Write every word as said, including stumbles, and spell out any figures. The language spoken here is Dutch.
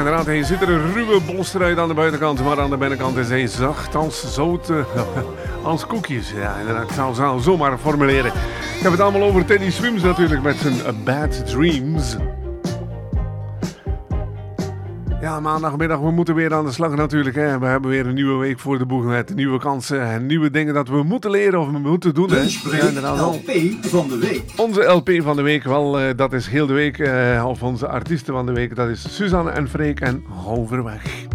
inderdaad, hij ziet er een ruwe bolster uit aan de buitenkant, maar aan de binnenkant is hij zacht als zout, uh, als koekjes. Ja, inderdaad, ik zou het zomaar formuleren. Ik heb het allemaal over Teddy Swims natuurlijk met zijn uh, Bad Dreams. Ja, maandagmiddag, we moeten weer aan de slag natuurlijk. Hè. We hebben weer een nieuwe week voor de boeg met nieuwe kansen en nieuwe dingen dat we moeten leren of we moeten doen. Hè. Ja, L P van de week. Onze L P van de week, wel, uh, dat is heel de week. Uh, of onze artiesten van de week, dat is Suzanne en Freek en Hou ver weg.